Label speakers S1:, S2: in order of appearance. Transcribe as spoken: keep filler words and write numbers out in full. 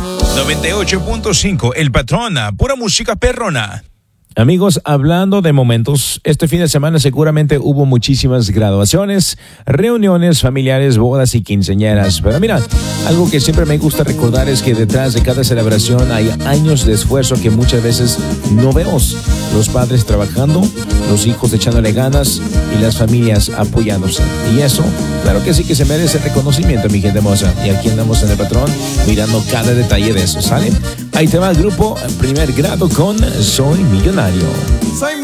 S1: noventa y ocho punto cinco, El Patrón, pura música perrona.
S2: Amigos, hablando de momentos, este fin de semana seguramente hubo muchísimas graduaciones, reuniones familiares, bodas y quinceañeras. Pero mira, algo que siempre me gusta recordar es que detrás de cada celebración hay años de esfuerzo que muchas veces no vemos. Los padres trabajando, los hijos echándole ganas y las familias apoyándose. Y eso, claro que sí que se merece reconocimiento, mi gente hermosa. Y aquí andamos en El Patrón mirando cada detalle de eso, ¿sale? Ahí te va el grupo Primer Grado con Soy Millonario.
S3: Soy